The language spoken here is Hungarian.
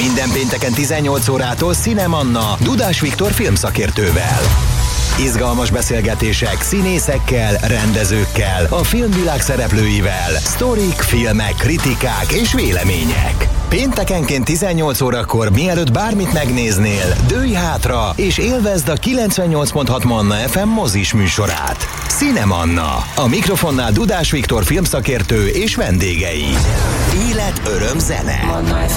Minden pénteken 18 órától Cinemanna Dudás Viktor filmszakértővel. Izgalmas beszélgetések színészekkel, rendezőkkel, a filmvilág szereplőivel, sztorik, filmek, kritikák és vélemények. Péntekenként 18 órakor, mielőtt bármit megnéznél, dőlj hátra és élvezd a 98.6 Manna FM mozis műsorát. Cinemanna. A mikrofonnál Dudás Viktor filmszakértő és vendégei. Élet, öröm, zene.